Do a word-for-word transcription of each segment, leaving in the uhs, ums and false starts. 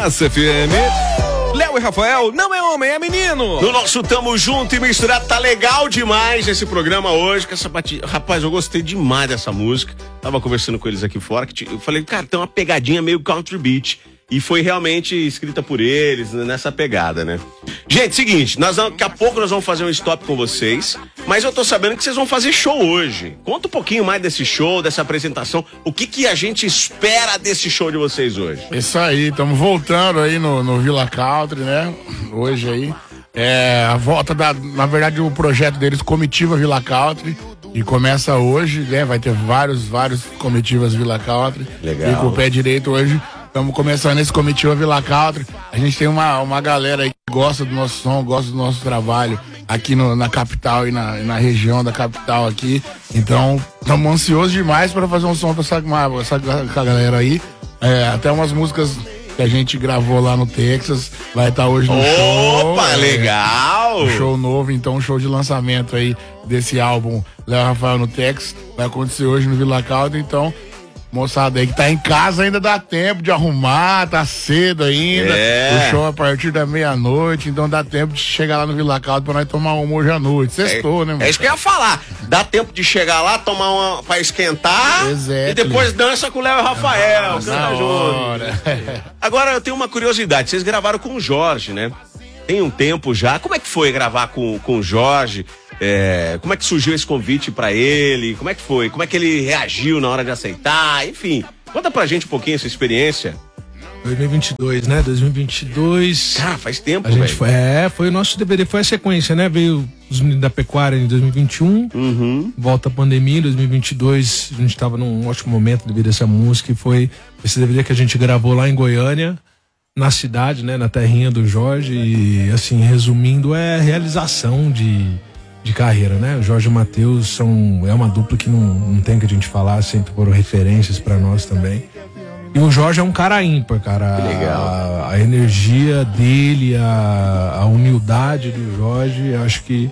Massa F M. Léo e Rafael, não é homem, é menino. No nosso Tamo Junto e Misturado, tá legal demais esse programa hoje, com essa batida. Rapaz, eu gostei demais dessa música. Tava conversando com eles aqui fora, que eu falei, cara, tem uma pegadinha meio country beat. E foi realmente escrita por eles, nessa pegada, né? Gente, seguinte, nós, daqui a pouco nós vamos fazer um stop com vocês, mas eu tô sabendo que vocês vão fazer show hoje. Conta um pouquinho mais desse show, dessa apresentação. O que que a gente espera desse show de vocês hoje? Isso aí, estamos voltando aí no, no Villa Country, né? Hoje aí. É a volta da, na verdade, o projeto deles, Comitiva Villa Country. E começa hoje, né? Vai ter vários, vários comitivas Villa Country. Legal. E com o pé direito hoje. Estamos começando esse Comitiva Villa Country. A gente tem uma, uma galera aí que gosta do nosso som, gosta do nosso trabalho aqui no, na capital e na, na região da capital aqui. Então, estamos ansiosos demais para fazer um som para essa, essa, essa galera aí. É, até umas músicas que a gente gravou lá no Texas. Vai estar hoje no Opa, show. Opa, legal! É, um show novo, então um show de lançamento aí desse álbum Léo Rafael no Texas. Vai acontecer hoje no Villa Country, então... Moçada aí que tá em casa ainda dá tempo de arrumar, tá cedo ainda. É. O show é a partir da meia-noite, então dá tempo de chegar lá no Villa Country pra nós tomar uma hoje à noite. Sextou, é, né, mano? É isso que eu ia falar. Dá tempo de chegar lá, tomar uma pra esquentar. Exato. E depois dança com o Léo e o Rafael. Ah, canta junto. Agora eu tenho uma curiosidade. Vocês gravaram com o Jorge, né? Tem um tempo já. Como é que foi gravar com, com o Jorge? É, como é que surgiu esse convite pra ele? Como é que foi? Como é que ele reagiu na hora de aceitar? Enfim, conta pra gente um pouquinho essa experiência. dois mil e vinte e dois, né? dois mil e vinte e dois. Cara, faz tempo, a gente velho. foi, É, foi o nosso D V D, foi a sequência, né? Veio os meninos da pecuária em dois mil e vinte e um, uhum. Volta a pandemia em dois mil e vinte e dois, a gente tava num ótimo momento devido a essa música, e foi esse D V D que a gente gravou lá em Goiânia, na cidade, né? Na terrinha do Jorge, e assim, resumindo, é realização de... de carreira, né? O Jorge e o Matheus são, é uma dupla que não, não tem que a gente falar, sempre foram referências pra nós também. E o Jorge é um cara ímpar, cara. Que legal. A, a energia dele, a, a humildade do Jorge, eu acho que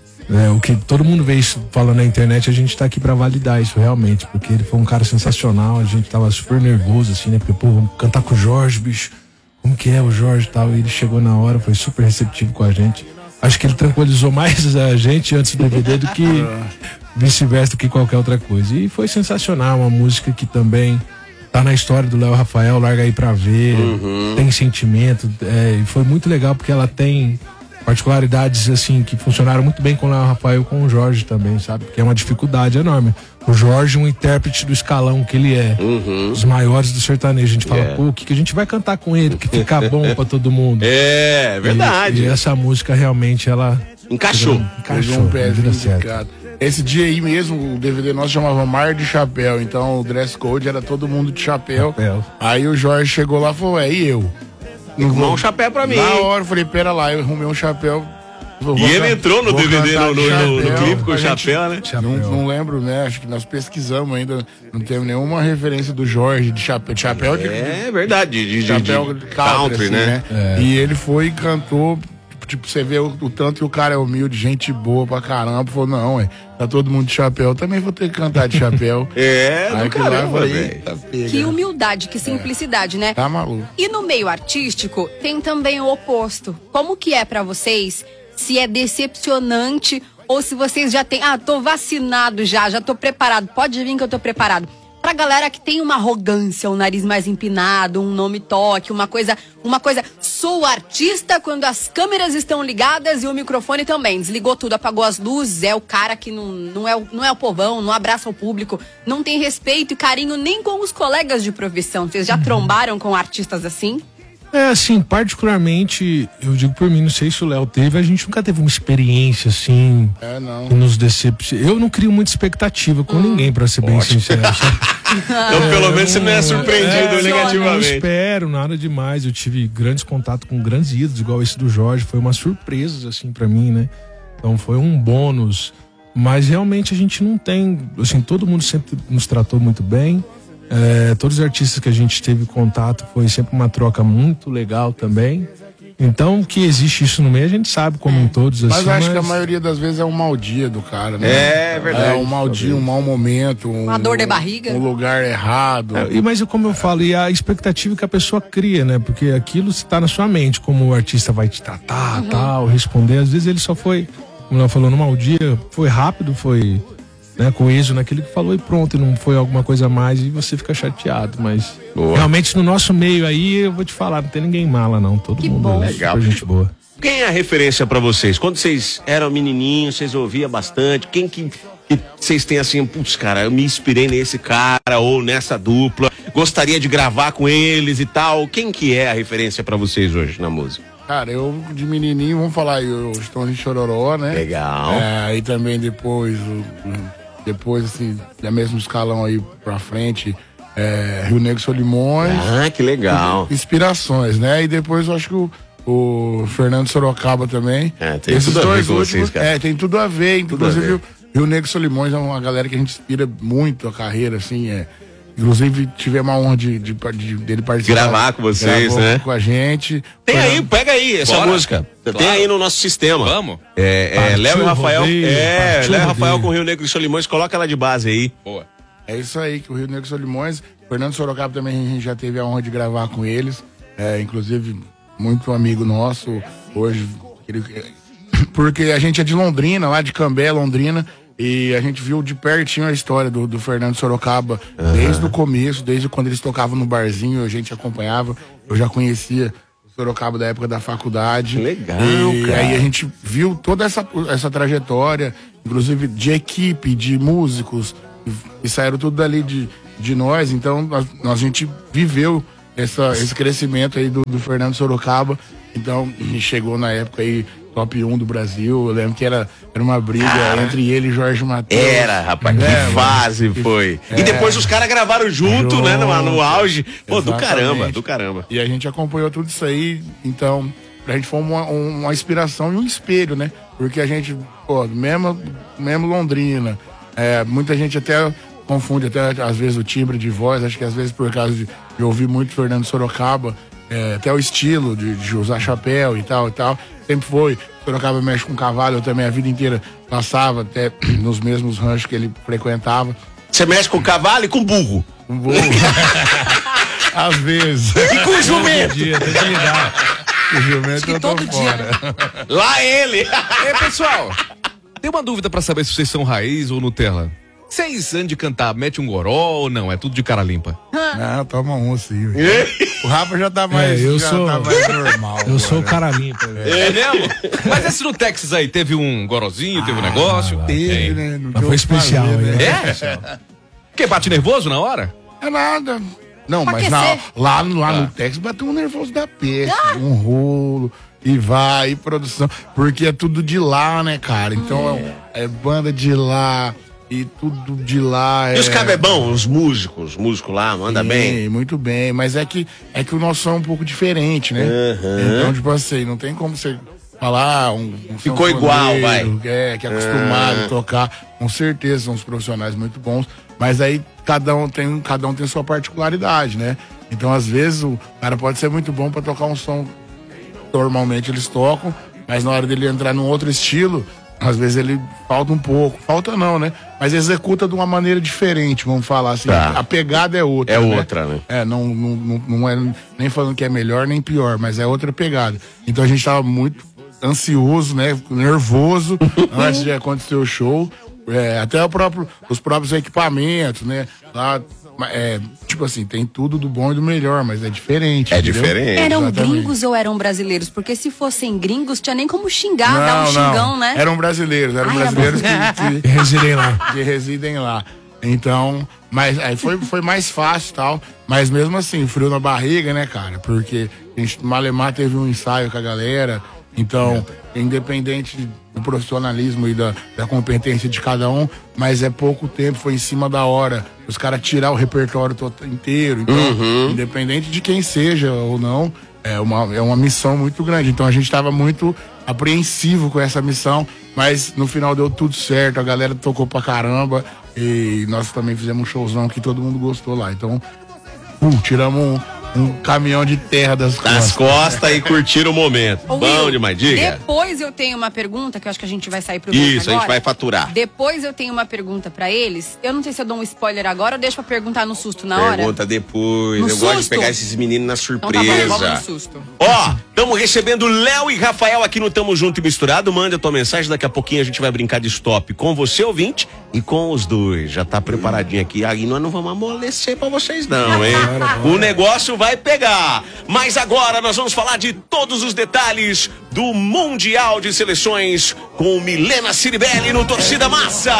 é, o que todo mundo vê isso falando na internet, a gente tá aqui pra validar isso realmente, porque ele foi um cara sensacional, a gente tava super nervoso, assim, né? Porque, pô, vamos cantar com o Jorge, bicho. Como que é o Jorge e tal? E ele chegou na hora, foi super receptivo com a gente. Acho que ele tranquilizou mais a gente antes do D V D do que vice-versa, do que qualquer outra coisa. E foi sensacional, uma música que também tá na história do Léo Rafael, Larga Aí Pra Ver, uhum. Tem sentimento, é, e foi muito legal porque ela tem particularidades assim que funcionaram muito bem com o Léo Rafael e com o Jorge também, sabe? Porque é uma dificuldade enorme. O Jorge, um intérprete do escalão que ele é, uhum. os maiores do sertanejo. A gente fala, yeah. pô, o que, que a gente vai cantar com ele que fica bom pra todo mundo? É, verdade. E, e essa música realmente, ela... Encaixou. Encaixou um pé indicado. Esse dia aí mesmo, o D V D nosso chamava Mar de Chapéu, então o dress code era todo mundo de chapéu. chapéu. Aí o Jorge chegou lá e falou, é, e eu? Tem que arrumar um chapéu pra mim. Na hora eu falei, pera lá, eu arrumei um chapéu. Vou, e ele entrou no D V D, no, no, chapéu, no, no clipe com o chapéu, gente, né? Não, não lembro, né? Acho que nós pesquisamos ainda, não temos nenhuma referência do Jorge de chapéu. De chapéu de, é verdade, de, de, chapéu de, de country, country, assim, né? né? É. E ele foi e cantou, tipo, você vê o, o tanto que o cara é humilde, gente boa pra caramba. Falou, não, é, tá todo mundo de chapéu, eu também vou ter que cantar de chapéu. É, aí do caramba, velho. Que humildade, que simplicidade, é. né? Tá maluco. E no meio artístico, tem também o oposto. Como que é pra vocês... se é decepcionante ou se vocês já têm... Ah, tô vacinado já, já tô preparado. Pode vir que eu tô preparado. Pra galera que tem uma arrogância, um nariz mais empinado, um nome toque, uma coisa... Uma coisa... Sou artista quando as câmeras estão ligadas e o microfone também. Desligou tudo, apagou as luzes. É o cara que não, não, é, o, não é o povão, não abraça o público. Não tem respeito e carinho nem com os colegas de profissão. Vocês já trombaram com artistas assim? É, assim, particularmente, eu digo por mim, não sei se o Léo teve, a gente nunca teve uma experiência, assim, é, não. que nos decepciona. Eu não crio muita expectativa com hum. ninguém, pra ser bem Ótimo. sincero. Então, pelo menos você não é surpreendido é, negativamente. Eu não espero nada demais, eu tive grandes contatos com grandes ídolos, igual esse do Jorge, foi uma surpresa, assim, pra mim, né? Então foi um bônus, mas realmente a gente não tem, assim, todo mundo sempre nos tratou muito bem. É, todos os artistas que a gente teve contato foi sempre uma troca muito legal também. Então, que existe isso no meio, a gente sabe, como em todos, assim. Mas eu acho que a maioria das vezes é um mau dia do cara, né? É verdade. É um mau dia, um mau momento. Um, Uma dor de barriga. Um lugar errado. É, e mas como eu falo, e a expectativa que a pessoa cria, né? Porque aquilo está na sua mente, como o artista vai te tratar, Uhum. tal, responder. Às vezes ele só foi, como ela falou, no mau dia, foi rápido, foi, né, coeso naquilo que falou e pronto, e não foi alguma coisa a mais e você fica chateado. Mas Boa. realmente no nosso meio aí, eu vou te falar, não tem ninguém mala, não. Todo Que mundo bom. é Legal. super gente boa. Quem é a referência pra vocês? Quando vocês eram menininhos, vocês ouviam bastante? Quem que, que vocês têm assim, putz, cara, eu me inspirei nesse cara ou nessa dupla, gostaria de gravar com eles e tal. Quem que é a referência pra vocês hoje na música? Cara, eu de menininho, vamos falar aí, o Stone Chororó, né? Legal. É, aí também depois, o, o- depois assim, da mesmo escalão aí pra frente, é, Rio Negro Solimões. Ah, que legal. Inspirações, né? E depois eu acho que o, o Fernando Sorocaba também. É, tem tudo a ver com vocês, cara. É, tem tudo a ver. Tudo a Inclusive, ver. o Rio Negro Solimões é uma galera que a gente inspira muito a carreira, assim, é. Inclusive, tivemos a honra de, de, de- dele participar. Gravar com vocês, gravou né? Com a gente. Tem Foi aí, pega aí essa Bora. música. Tem Claro. aí no nosso sistema. Vamos. É, é Partiu Léo e o Rafael. rodeio, É, partiu Léo e o Rafael rodeio. com Rio Negro e Solimões, coloca ela de base aí. Boa. É isso aí, que o Rio Negro Solimões, Fernando Sorocaba também a gente já teve a honra de gravar com eles. É, inclusive, muito amigo nosso hoje. Ele- porque a gente é de Londrina, lá de Cambé, Londrina. E a gente viu de pertinho a história do, do Fernando Sorocaba desde o começo, desde quando eles tocavam no barzinho, a gente acompanhava. Eu já conhecia o Sorocaba da época da faculdade. Legal, E cara. aí a gente viu toda essa, essa trajetória, inclusive de equipe, de músicos, e saíram tudo dali de, de nós. Então nós, nós- a gente viveu essa, esse crescimento aí do, do Fernando Sorocaba. Então a gente chegou na época aí top um do Brasil. Eu lembro que era, era uma briga entre ele e Jorge Mateus. Era, rapaz, que É, mano. fase foi. E depois os caras gravaram junto, Junto. né, no, no auge. Pô, do Exatamente. caramba, do caramba. E a gente acompanhou tudo isso aí, então, pra gente foi uma, uma inspiração e um espelho, né? Porque a gente, pô, mesmo, mesmo Londrina, é, muita gente até confunde até às vezes o timbre de voz, acho que às vezes por causa de, de ouvir muito Fernando Sorocaba, é, até o estilo de, de usar chapéu e tal e tal, sempre foi. Sorocaba mexe com cavalo, eu também a vida inteira passava até nos mesmos ranchos que ele frequentava. Você mexe com cavalo e com burro. Um voo. Às vezes. E com jumento. Dia, tem que lidar. O jumento que eu tô todo dia, fora. Lá ele. É, pessoal, tem uma dúvida pra saber se vocês são raiz ou Nutella. Vocês andam de cantar, mete um goró ou não? É tudo de cara limpa. Não, toma um sim. O Rafa já tá mais, É, eu já sou- tá mais normal. Eu sou o agora. cara limpo, velho. É mesmo? Mas esse no Texas aí, teve um gorozinho, teve um negócio? Teve, Tem. né? Não Mas deu foi o que especial, fazer, né? É? Que bate nervoso na hora? É nada. Não, Pra mas na, aquecer. lá, lá no Texas bateu um nervoso da peste, um rolo, e vai, e produção. Porque é tudo de lá, né, cara? Então é, é banda de lá, e tudo de lá. E é... os cabebão, os músicos, os músicos lá, manda Sim, bem. muito bem, mas é que, é que o nosso som é um pouco diferente, né? Então, tipo assim, não tem como você falar um, um Ficou sanfoneiro, igual, vai. É, que é acostumado a tocar. Com certeza são uns profissionais muito bons, mas aí cada um tem, cada um tem sua particularidade, né? Então, às vezes, o cara pode ser muito bom pra tocar um som que normalmente eles tocam, mas na hora dele entrar num outro estilo, às vezes ele falta um pouco. Falta não, né? Mas executa de uma maneira diferente, vamos falar assim. Tá. A pegada é outra. É né? outra, né? É, não, não, não, não é nem falando que é melhor nem pior, mas é outra pegada. Então a gente tava muito ansioso, né? Nervoso antes de acontecer o show. É, até o próprio, os próprios equipamentos, né? Lá, é, tipo assim, tem tudo do bom e do melhor, mas é diferente. É entendeu? diferente. Eram Exatamente. gringos ou eram brasileiros? Porque se fossem gringos, tinha nem como xingar, dar um xingão, né? Eram brasileiros, eram Ah, era brasileiros bom. que, Residem lá. que, que residem lá. Então, mas aí foi, foi mais fácil e tal. Mas mesmo assim, frio na barriga, né, cara? Porque a gente, Malemar teve um ensaio com a galera. Então, independente do profissionalismo e da, da competência de cada um, mas é pouco tempo, foi em cima da hora. Os caras tirar o repertório todo inteiro. Então, independente de quem seja ou não, é uma, é uma missão muito grande. Então a gente estava muito apreensivo com essa missão, mas no final deu tudo certo, a galera tocou pra caramba e nós também fizemos um showzão que todo mundo gostou lá. Então, uh, tiramos um, um caminhão de terra das costas. Das costas e curtir o momento. Ô, Bom Will, demais, diga. Depois eu tenho uma pergunta, que eu acho que a gente vai sair pro break Isso, agora. a gente vai faturar. Depois eu tenho uma pergunta pra eles. Eu não sei se eu dou um spoiler agora ou deixo pra perguntar no susto na hora. Pergunta depois. No eu gosto de susto? pegar esses meninos na Então tá bom, surpresa. vamos no susto. Ó, estamos recebendo Léo e Rafael aqui no Tamo Junto e Misturado. Manda a tua mensagem, daqui a pouquinho a gente vai brincar de stop com você, ouvinte, e com os dois. Já tá preparadinho aqui. Aí nós não vamos amolecer pra vocês não, hein? O negócio vai pegar. Mas agora nós vamos falar de todos os detalhes do Mundial de Seleções com Milena Ciribelli no Torcida Massa.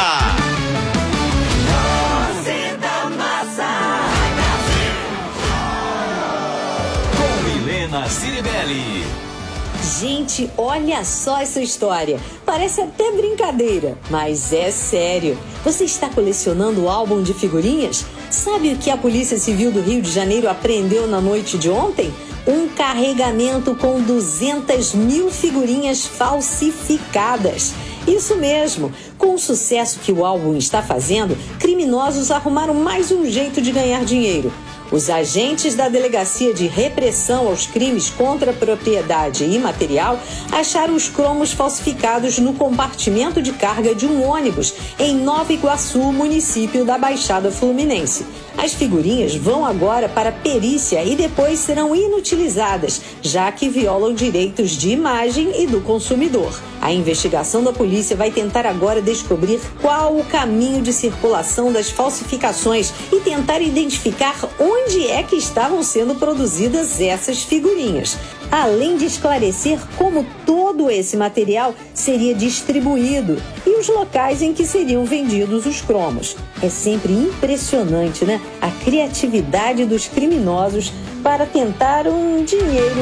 Milena Ciribelli. Gente, olha só essa história. Parece até brincadeira, mas é sério. Você está colecionando o álbum de figurinhas? Sabe o que a Polícia Civil do Rio de Janeiro apreendeu na noite de ontem? Um carregamento com duzentas mil figurinhas falsificadas. Isso mesmo. Com o sucesso que o álbum está fazendo, criminosos arrumaram mais um jeito de ganhar dinheiro. Os agentes da Delegacia de Repressão aos Crimes contra a Propriedade Imaterial acharam os cromos falsificados no compartimento de carga de um ônibus em Nova Iguaçu, município da Baixada Fluminense. As figurinhas vão agora para perícia e depois serão inutilizadas, já que violam direitos de imagem e do consumidor. A investigação da polícia vai tentar agora descobrir qual o caminho de circulação das falsificações e tentar identificar onde é que estavam sendo produzidas essas figurinhas. Além de esclarecer como todo esse material seria distribuído e os locais em que seriam vendidos os cromos. É sempre impressionante, né? A criatividade dos criminosos para tentar um dinheiro